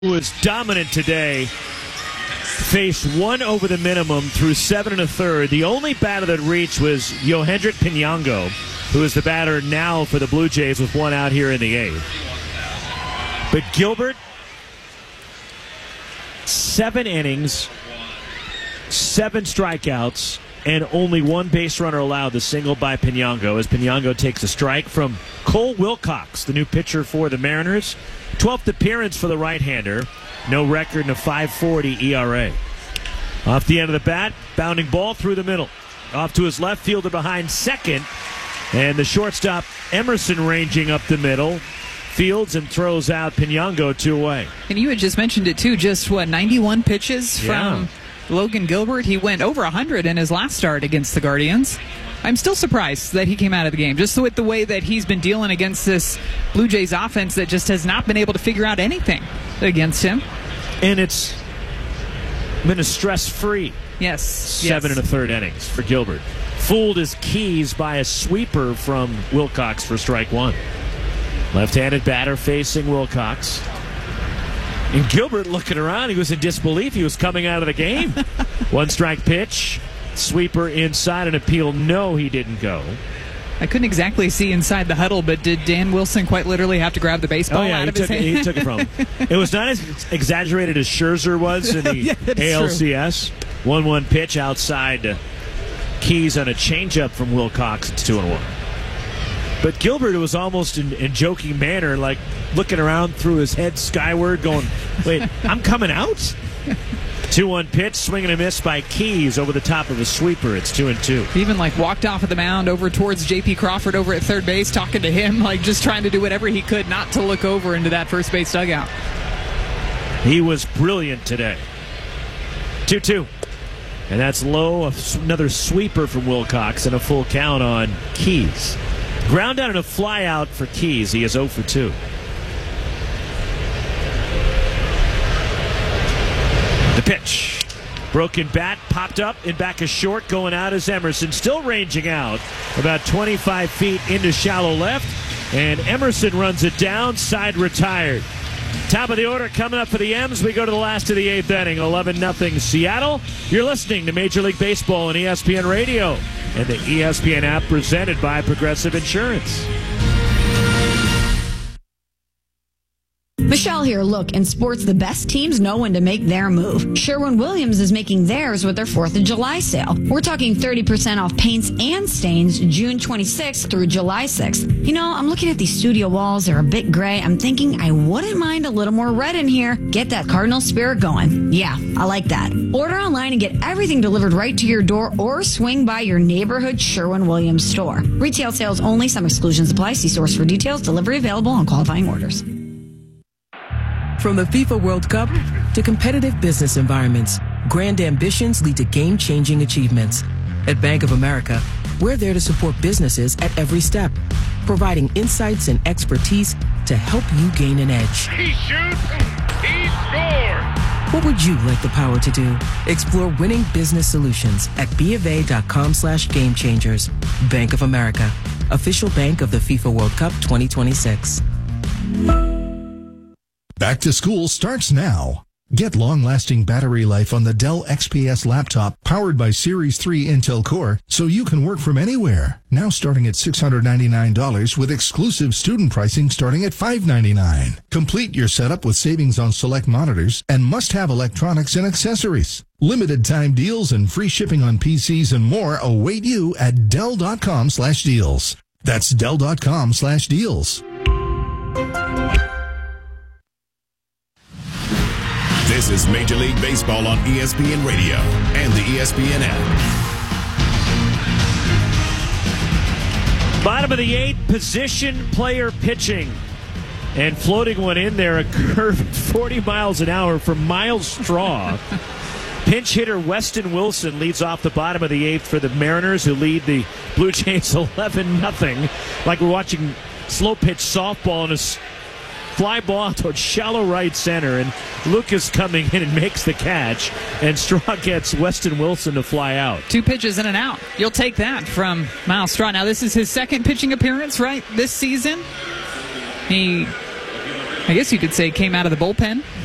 was dominant today. Faced one over the minimum through 7 1/3. The only batter that reached was Yohendrick Pinango, who is the batter now for the Blue Jays with one out here in the 8th. But Gilbert, 7 innings, 7 strikeouts, and only 1 base runner allowed, the single by Pinango, as Pinango takes a strike from Cole Wilcox, the new pitcher for the Mariners. 12th appearance for the right-hander. No record in a 5.40 ERA. Off the end of the bat, bounding ball through the middle. Off to his left, fielder behind second. And the shortstop, Emerson, ranging up the middle. Fields and throws out Pinango 2 away. And you had just mentioned it, too. Just, 91 pitches from Logan Gilbert. He went over 100 in his last start against the Guardians. I'm still surprised that he came out of the game, just with the way that he's been dealing against this Blue Jays offense that just has not been able to figure out anything against him. And it's been a stress-free 7 1/3 innings for Gilbert. Fooled his keys by a sweeper from Wilcox for strike 1. Left-handed batter facing Wilcox. And Gilbert looking around, he was in disbelief. He was coming out of the game. 1 strike pitch. Sweeper inside, an appeal. No, he didn't go. I couldn't exactly see inside the huddle, but did Dan Wilson quite literally have to grab the baseball out of his hand? He took it from him. It was not as exaggerated as Scherzer was in the ALCS. 1-1 pitch outside Keys on a changeup from Wilcox. It's 2-1. But Gilbert, it was almost in joking manner, like looking around through his head skyward, going, wait, I'm coming out? 2-1 pitch, swing and a miss by Keys over the top of a sweeper. It's 2-2. He even walked off of the mound over towards J.P. Crawford over at third base, talking to him, just trying to do whatever he could not to look over into that first base dugout. He was brilliant today. 2-2. And that's low. Another sweeper from Wilcox and a full count on Keys. Ground out and a fly out for Keys. He is 0 for 2. The pitch. Broken bat, popped up and back is short. Going out is Emerson. Still ranging out about 25 feet into shallow left. And Emerson runs it down. Side retired. Top of the order coming up for the M's. We go to the last of the 8th inning. 11-0 Seattle. You're listening to Major League Baseball on ESPN Radio and the ESPN app, presented by Progressive Insurance. Michelle here. Look, in sports, the best teams know when to make their move. Sherwin-Williams is making theirs with their 4th of July sale. We're talking 30% off paints and stains June 26th through July 6th. You know, I'm looking at these studio walls. They're a bit gray. I'm thinking I wouldn't mind a little more red in here. Get that Cardinal spirit going. Yeah, I like that. Order online and get everything delivered right to your door, or swing by your neighborhood Sherwin-Williams store. Retail sales only. Some exclusions apply. See source for details. Delivery available on qualifying orders. From the FIFA World Cup to competitive business environments, grand ambitions lead to game-changing achievements. At Bank of America, we're there to support businesses at every step, providing insights and expertise to help you gain an edge. He shoots, he scores! What would you like the power to do? Explore winning business solutions at BofA.com/gamechangers. Bank of America, official bank of the FIFA World Cup 2026. Back to school starts now. Get long-lasting battery life on the Dell XPS laptop powered by Series 3 Intel Core so you can work from anywhere. Now starting at $699 with exclusive student pricing starting at $599. Complete your setup with savings on select monitors and must-have electronics and accessories. Limited time deals and free shipping on PCs and more await you at Dell.com/deals. That's Dell.com/deals. This is Major League Baseball on ESPN Radio and the ESPN app. Bottom of the 8th, position player pitching. And floating one in there, a curve at 40 miles an hour from Miles Straw. Pinch hitter Weston Wilson leads off the bottom of the 8th for the Mariners, who lead the Blue Jays 11-0. Like we're watching slow pitch softball in a fly ball towards shallow right center, and Lucas coming in and makes the catch, and Straw gets Weston Wilson to fly out. 2 pitches in and out. You'll take that from Miles Straw. Now, this is his second pitching appearance, right, this season. He, I guess you could say, came out of the bullpen